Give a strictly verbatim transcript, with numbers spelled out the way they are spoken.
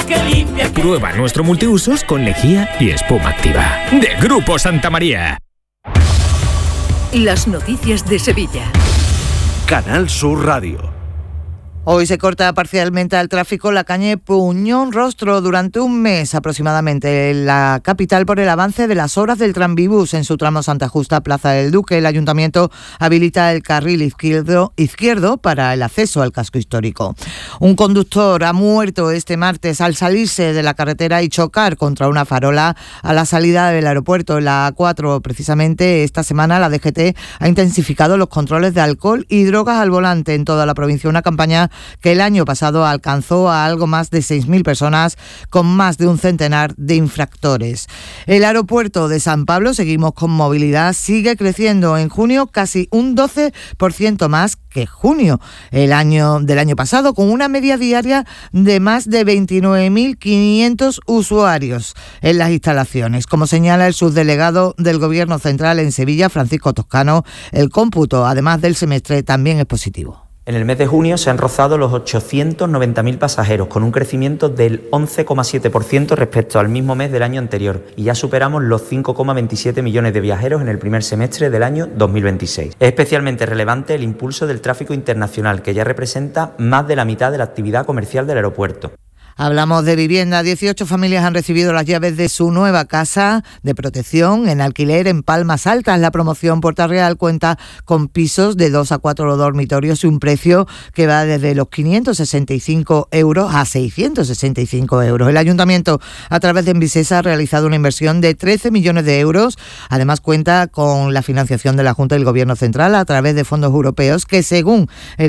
que limpia. Que... Prueba nuestro multiusos con lejía y espuma activa. De Grupo Santa María. Las noticias de Sevilla. Canal Sur Radio. Hoy se corta parcialmente al tráfico la calle Puñón Rostro durante un mes aproximadamente en la capital por el avance de las obras del tranvibús en su tramo Santa Justa Plaza del Duque. El ayuntamiento habilita el carril izquierdo, izquierdo para el acceso al casco histórico. Un conductor ha muerto este martes al salirse de la carretera y chocar contra una farola a la salida del aeropuerto, la A cuatro. Precisamente esta semana la D G T ha intensificado los controles de alcohol y drogas al volante en toda la provincia, una campaña que el año pasado alcanzó a algo más de seis mil personas con más de un centenar de infractores. El aeropuerto de San Pablo, seguimos con movilidad, sigue creciendo. En junio casi un doce por ciento más que junio el año del año pasado, con una media diaria de más de veintinueve mil quinientos usuarios en las instalaciones. Como señala el subdelegado del Gobierno Central en Sevilla, Francisco Toscano, el cómputo, además del semestre, también es positivo. En el mes de junio se han rozado los ochocientos noventa mil pasajeros, con un crecimiento del once coma siete por ciento respecto al mismo mes del año anterior, y ya superamos los cinco coma veintisiete millones de viajeros en el primer semestre del año dos mil veintiséis. Es especialmente relevante el impulso del tráfico internacional, que ya representa más de la mitad de la actividad comercial del aeropuerto. Hablamos de vivienda. dieciocho familias han recibido las llaves de su nueva casa de protección en alquiler en Palmas Altas. La promoción Puerta Real cuenta con pisos de dos a cuatro dormitorios y un precio que va desde los quinientos sesenta y cinco euros a seiscientos sesenta y cinco euros. El ayuntamiento, a través de Envisesa, ha realizado una inversión de trece millones de euros. Además, cuenta con la financiación de la Junta y el Gobierno Central a través de fondos europeos que, según el